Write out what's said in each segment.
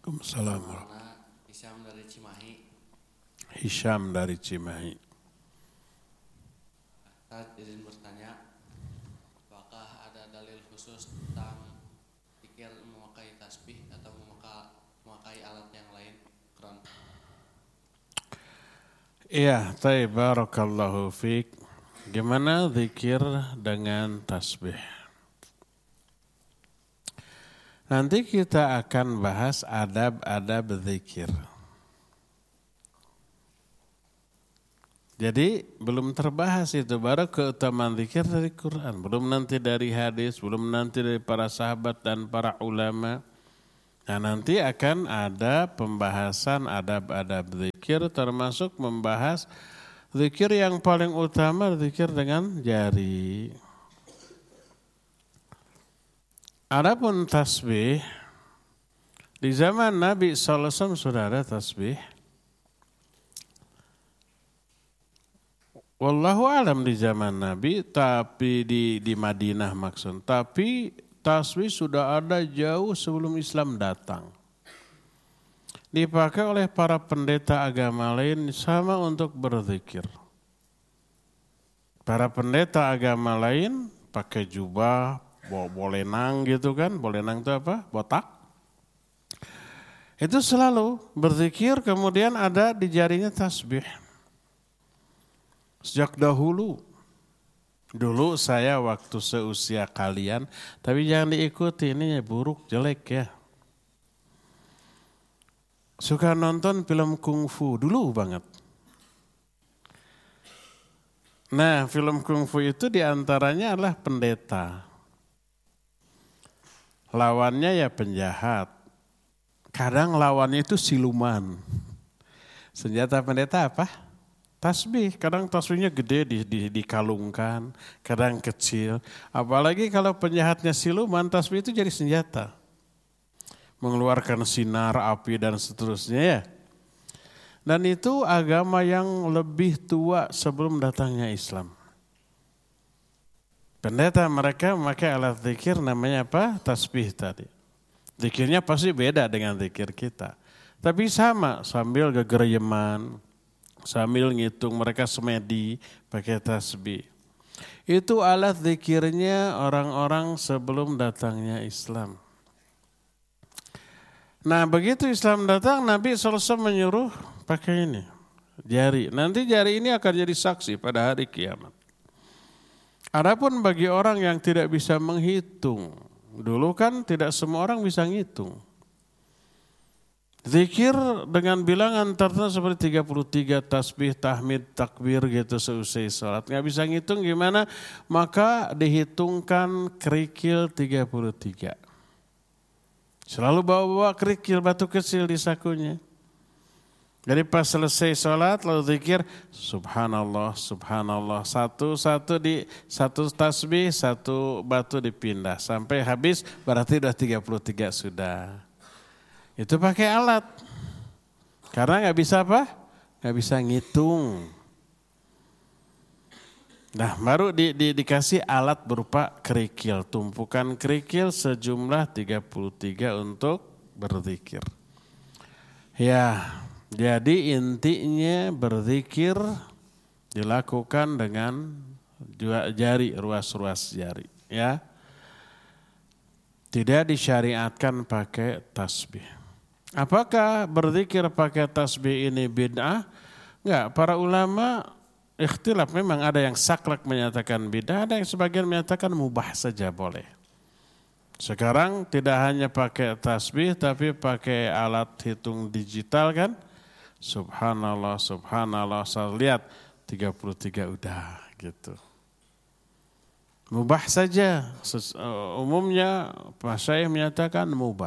Waalaikumsalam. Hisham dari Cimahi. Hisham dari Cimahi. Saya izin bertanya, apakah ada dalil khusus tentang zikir memakai tasbih atau memakai alat yang lain? Keren. Iya, barakallahu fiik. Gimana zikir dengan tasbih? Nanti kita akan bahas adab-adab zikir. Jadi belum terbahas itu, baru keutamaan zikir dari Quran. Belum nanti dari hadis, belum nanti dari para sahabat dan para ulama. Nah nanti akan ada pembahasan adab-adab zikir, termasuk membahas zikir yang paling utama, zikir dengan jari. Adapun tasbih, di zaman Nabi SAW sudah ada tasbih. Wallahu alam di zaman Nabi, tapi di Madinah maksud. Tapi tasbih sudah ada jauh sebelum Islam datang. Dipakai oleh para pendeta agama lain sama untuk berzikir. Para pendeta agama lain pakai jubah, bolenang gitu kan, bolenang itu apa? Botak. Itu selalu berzikir, kemudian ada di jarinya tasbih. Sejak dahulu. Dulu saya waktu seusia kalian, tapi jangan diikuti, ini buruk, jelek ya. Suka nonton film kungfu, dulu banget. Nah, film kungfu itu diantaranya adalah pendeta. Lawannya ya penjahat. Kadang lawannya itu siluman. Senjata pendeta apa? Tasbih. Kadang tasbihnya gede dikalungkan, kadang kecil. Apalagi kalau penjahatnya siluman, tasbih itu jadi senjata. Mengeluarkan sinar, api dan seterusnya ya. Dan itu agama yang lebih tua sebelum datangnya Islam. Pendeta mereka memakai alat zikir namanya apa? Tasbih tadi. Zikirnya pasti beda dengan zikir kita. Tapi sama, sambil gegereyeman, sambil ngitung, mereka semedi pakai tasbih. Itu alat zikirnya orang-orang sebelum datangnya Islam. Nah begitu Islam datang, Nabi SAW menyuruh pakai ini, jari. Nanti jari ini akan jadi saksi pada hari kiamat. Adapun bagi orang yang tidak bisa menghitung, dulu kan tidak semua orang bisa ngitung. Zikir dengan bilangan tertentu seperti 33 tasbih, tahmid, takbir gitu seusai sholat. Nggak bisa ngitung gimana? Maka dihitungkan kerikil 33. Selalu bawa-bawa kerikil batu kecil di sakunya. Jadi pas selesai sholat lalu zikir subhanallah, subhanallah. Satu tasbih, satu batu dipindah. Sampai habis berarti sudah 33 sudah. Itu pakai alat. Karena nggak bisa apa? Nggak bisa ngitung. Nah baru dikasih alat berupa kerikil. Tumpukan kerikil sejumlah 33 untuk berzikir. Ya. Jadi intinya berzikir dilakukan dengan jari, ruas-ruas jari. Ya, tidak disyariatkan pakai tasbih. Apakah berzikir pakai tasbih ini bid'ah? Enggak, para ulama ikhtilaf, memang ada yang saklek menyatakan bid'ah, ada yang sebagian menyatakan mubah saja boleh. Sekarang tidak hanya pakai tasbih tapi pakai alat hitung digital kan? Subhanallah, subhanallah, saya lihat 33 udah gitu. Mubah saja, umumnya Pak Syekh menyatakan mubah.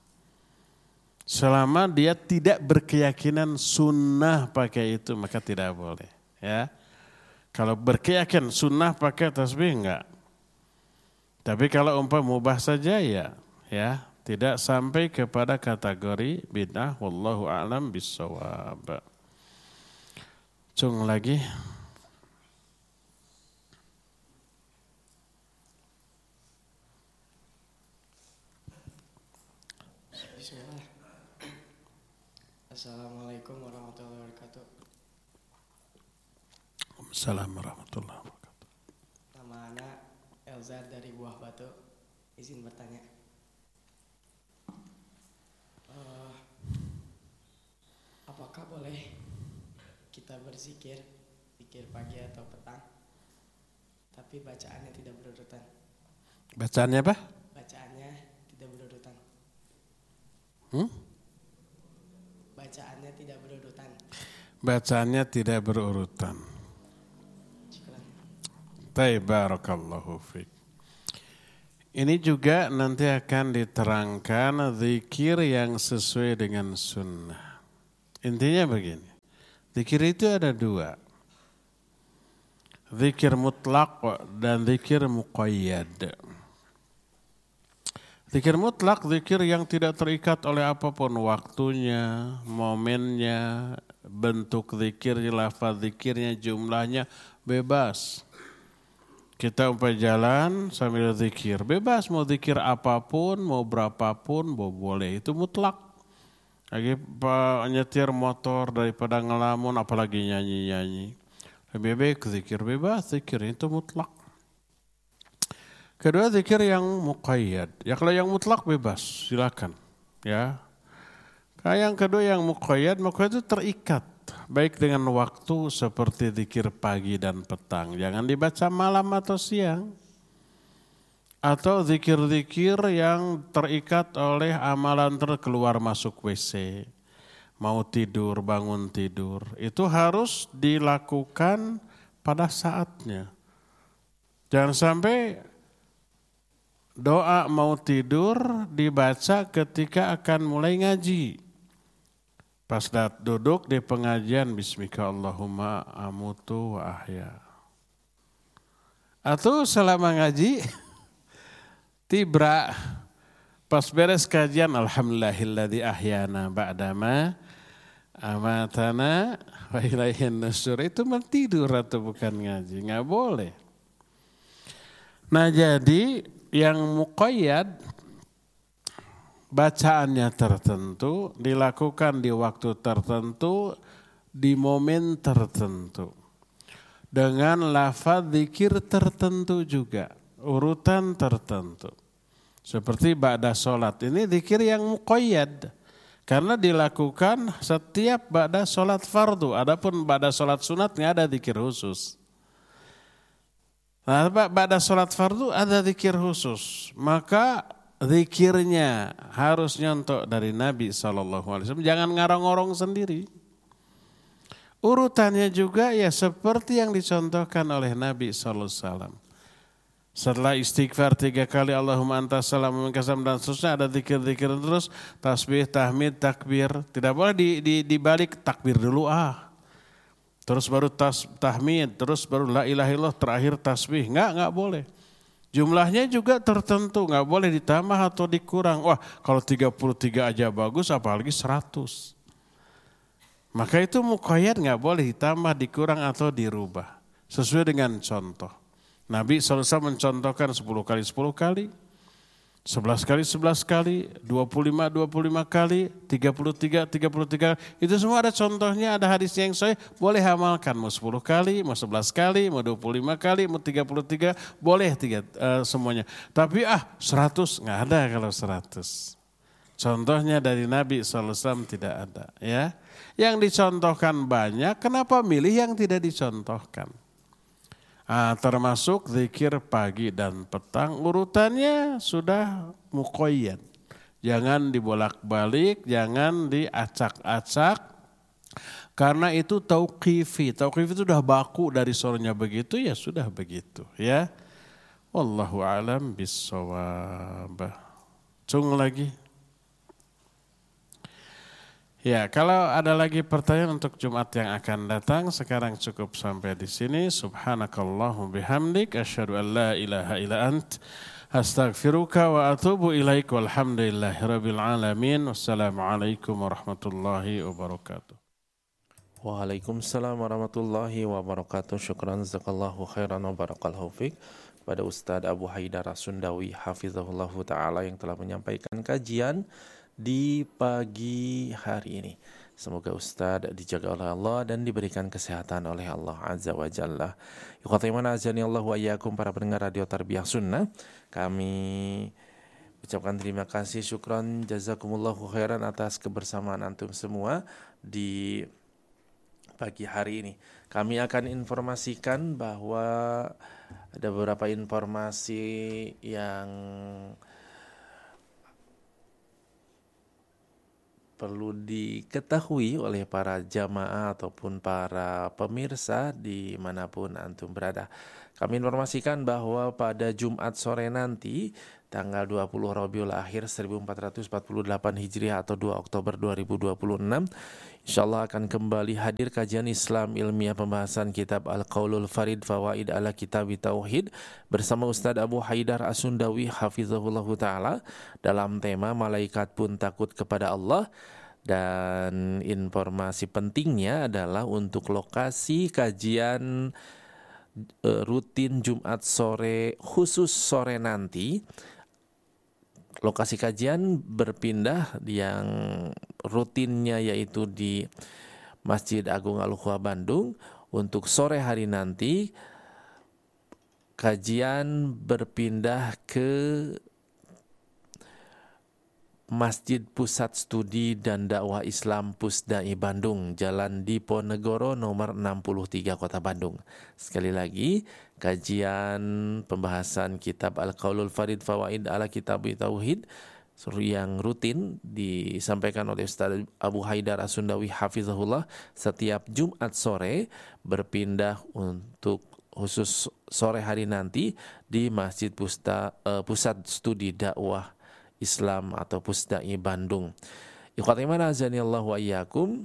Selama dia tidak berkeyakinan sunnah pakai itu maka tidak boleh. Ya, kalau berkeyakinan sunnah pakai tasbih enggak. Tapi kalau mubah saja ya. Tidak sampai kepada kategori bid'ah, wallahu a'lam bissawab. Cung lagi. Assalamualaikum warahmatullahi wabarakatuh. Assalamualaikum warahmatullahi wabarakatuh. Nama anak Elza dari Buah Batu. Izin bertanya. Apakah boleh kita berzikir, zikir pagi atau petang, tapi bacaannya tidak berurutan? Bacaannya apa? Bacaannya tidak berurutan. Bacaannya tidak berurutan. Bacaannya tidak berurutan. Baik, barakallahu fiik. Ini juga nanti akan diterangkan zikir yang sesuai dengan sunnah. Intinya begini, zikir itu ada dua. Zikir mutlak dan zikir muqayyad. Zikir mutlak, zikir yang tidak terikat oleh apapun waktunya, momennya, bentuk zikirnya, lafaz zikirnya, jumlahnya, bebas. Kita umpamanya jalan sambil zikir, bebas mau zikir apapun, mau berapapun, mau boleh, itu mutlak. Lagi nyetir motor daripada ngelamun, apalagi nyanyi-nyanyi. Lebih baik zikir bebas, zikir itu mutlak. Kedua, zikir yang muqayyad. Ya kalau yang mutlak bebas, silakan. Ya. Kalau yang kedua yang muqayyad itu terikat. Baik dengan waktu seperti zikir pagi dan petang. Jangan dibaca malam atau siang. Atau zikir-zikir yang terikat oleh amalan keluar masuk WC. Mau tidur, bangun tidur. Itu harus dilakukan pada saatnya. Jangan sampai doa mau tidur dibaca ketika akan mulai ngaji. Pas duduk di pengajian, Bismika Allahumma amutu wa ahya. Atau selama ngaji, tibra, pas beres kajian, Alhamdulillahilladzi ahyana ba'dama amatana wa ilaihin nusur. Itu tidur atau bukan ngaji, nggak boleh. Nah jadi yang muqayyad, bacaannya tertentu, dilakukan di waktu tertentu, di momen tertentu. Dengan lafaz zikir tertentu juga, urutan tertentu. Seperti ba'da sholat, ini zikir yang muqayyad. Karena dilakukan setiap ba'da sholat fardu, adapun ba'da sholat sunat nggak ada zikir khusus. Nah, ba'da sholat fardu ada zikir khusus, maka zikirnya harus nyontok dari Nabi SAW. Jangan ngarang-ngorong sendiri. Urutannya juga ya seperti yang dicontohkan oleh Nabi SAW. Setelah istighfar 3 kali, Allahumma antas salam wa minkas salam dan seterusnya, ada zikir-zikir terus, tasbih, tahmid, takbir. Tidak boleh dibalik takbir dulu terus baru tahmid, terus baru la ilaha illallah, terakhir tasbih. Enggak boleh. Jumlahnya juga tertentu, nggak boleh ditambah atau dikurang. Wah, kalau 33 aja bagus, apalagi 100. Maka itu muqayyad nggak boleh ditambah, dikurang atau dirubah. Sesuai dengan contoh. Nabi SAW mencontohkan 10 kali 10 kali, 11 kali 11 kali, 25 kali, 33. Itu semua ada contohnya, ada hadis yang sahih, boleh amalkan. Mau 10 kali, mau 11 kali, mau 25 kali, mau 33, boleh semuanya. Tapi 100 nggak ada kalau 100. Contohnya dari Nabi SAW tidak ada. Ya. Yang dicontohkan banyak, kenapa milih yang tidak dicontohkan? Termasuk zikir pagi dan petang, urutannya sudah muqayyad. Jangan dibolak-balik, jangan diacak-acak, karena itu tauqifi. Tauqifi itu sudah baku dari suaranya begitu, ya sudah begitu. Ya, wallahu a'lam bissawab. Cung lagi. Ya, kalau ada lagi pertanyaan untuk Jumat yang akan datang, sekarang cukup sampai di sini. Subhanakallahumma bihamdik, asyhadu an la ilaha illa ant, astaghfiruka wa atubu ilaik, walhamdulillahirabbil alamin. Wassalamualaikum warahmatullahi wabarakatuh. Waalaikumsalam warahmatullahi wabarakatuh. Syukran jazakallahu khairan wa barakallahu fiik pada Ustadz Abu Haidar As-Sundawi hafizahullahu taala yang telah menyampaikan kajian di pagi hari ini. Semoga Ustadz dijaga oleh Allah dan diberikan kesehatan oleh Allah Azza wa Jalla. Ikhwati iman azani Allah wa iyyakum, para pendengar Radio Tarbiyah Sunnah. Kami ucapkan terima kasih, syukran, jazakumullahu khairan atas kebersamaan antum semua di pagi hari ini. Kami akan informasikan bahwa ada beberapa informasi yang perlu diketahui oleh para jamaah ataupun para pemirsa dimanapun antum berada. Kami informasikan bahwa pada Jumat sore nanti, tanggal 20 Rabiul Akhir 1448 Hijriah atau 2 Oktober 2026, insyaallah akan kembali hadir kajian Islam ilmiah pembahasan kitab Al-Qaulul Farid Fawaid ala Kitab Tauhid bersama Ustadz Abu Haidar As-Sundawi hafizahullahu ta'ala dalam tema Malaikat Pun Takut Kepada Allah. Dan informasi pentingnya adalah untuk lokasi kajian rutin Jumat sore khusus sore nanti. Lokasi kajian berpindah, yang rutinnya yaitu di Masjid Agung Al-Ukhwah Bandung. Untuk sore hari nanti kajian berpindah ke Masjid Pusat Studi dan Dakwah Islam Pusdai Bandung, Jalan Diponegoro nomor 63 Kota Bandung. Sekali lagi, kajian pembahasan kitab Al-Qaulul Farid Fawaid ala Kitab Tauhid yang rutin disampaikan oleh Ustaz Abu Haidar As-Sundawi hafizahullah setiap Jumat sore berpindah untuk khusus sore hari nanti di Masjid Pusat Studi Dakwah Islam atau Pusdai Bandung. Ikhwati iman azanillahu wa iyyakum.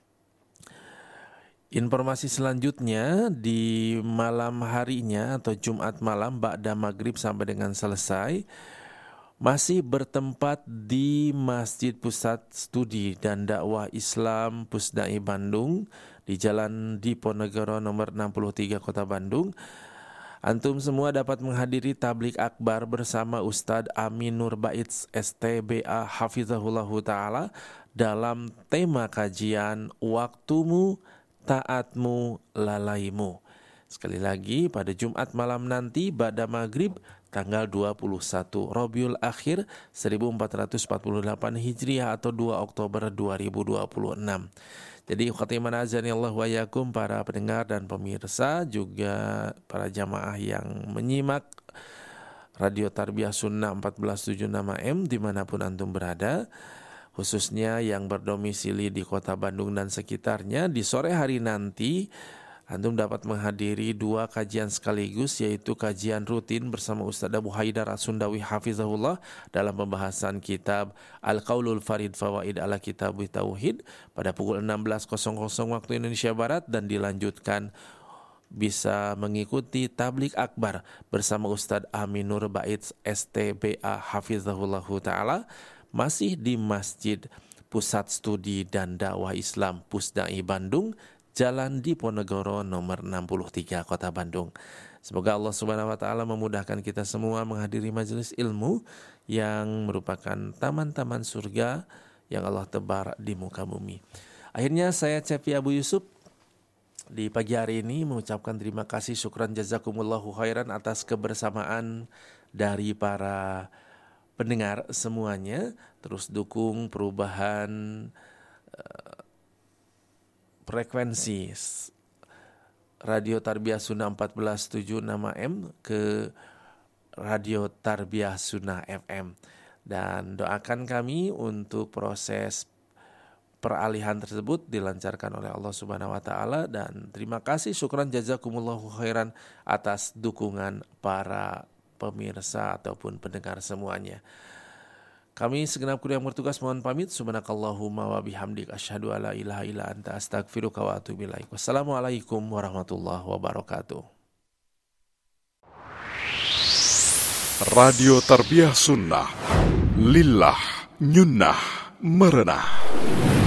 Informasi selanjutnya di malam harinya atau Jumat malam ba'da maghrib sampai dengan selesai masih bertempat di Masjid Pusat Studi dan Dakwah Islam Pusdai Bandung di Jalan Diponegoro nomor 63 Kota Bandung. Antum semua dapat menghadiri tablik akbar bersama Ustadz Amin Nur Bait STBA hafizahullahu ta'ala dalam tema kajian Waktumu, Taatmu, Lalaimu. Sekali lagi, pada Jumat malam nanti ba'da maghrib tanggal 21 Rabiul Akhir 1448 Hijriah atau 2 Oktober 2026. Jadi khatiman azani Allah wa yakum, para pendengar dan pemirsa, juga para jamaah yang menyimak Radio Tarbiyah Sunnah 1476 AM dimanapun antum berada, khususnya yang berdomisili di Kota Bandung dan sekitarnya. Di sore hari nanti antum dapat menghadiri 2 kajian sekaligus, yaitu kajian rutin bersama Ustaz Abu Haidar As-Sundawi hafizahullah dalam pembahasan kitab Al-Qaulul Farid Fawaid ala Kitab Tauhid pada pukul 16.00 waktu Indonesia Barat, dan dilanjutkan bisa mengikuti tablik akbar bersama Ustaz Amin Nur Bait STBA hafizahullahu ta'ala masih di Masjid Pusat Studi dan Dakwah Islam Pusdai Bandung, Jalan Diponegoro nomor 63 Kota Bandung. Semoga Allah Subhanahu wa taala memudahkan kita semua menghadiri majelis ilmu yang merupakan taman-taman surga yang Allah tebar di muka bumi. Akhirnya saya Cepi Abu Yusuf di pagi hari ini mengucapkan terima kasih, syukran, jazakumullahu khairan atas kebersamaan dari para pendengar semuanya. Terus dukung perubahan frekuensi Radio Tarbiyah Sunnah 1476 AM ke Radio Tarbiyah Sunnah FM, dan doakan kami untuk proses peralihan tersebut dilancarkan oleh Allah Subhanahu wa taala. Dan terima kasih, syukran, jazakumullahu khairan atas dukungan para pemirsa ataupun pendengar semuanya. Kami segenap kru yang bertugas mohon pamit. Subhanakallahumma wa bihamdik asyhadu alla ilaha illa anta astaghfiruka wa atubu ilaik. Wassalamualaikum warahmatullahi wabarakatuh. Radio Tarbiyah Sunnah Lillah Nyunnah Merenah.